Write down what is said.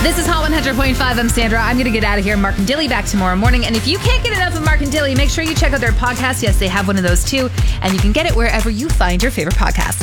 This is Hot 100.5. I'm Sandra. I'm going to get out of here. Mark and Dilly back tomorrow morning. And if you can't get enough of Mark and Dilly, make sure you check out their podcast. Yes, they have one of those too. And you can get it wherever you find your favorite podcasts.